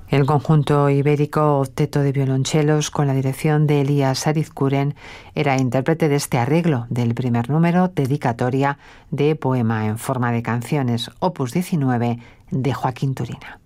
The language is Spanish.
El conjunto ibérico Octeto de Violonchelos, con la dirección de Elías Arizcuren, era intérprete de este arreglo del primer número, dedicatoria de Poema en forma de canciones, opus 19, de Joaquín Turina.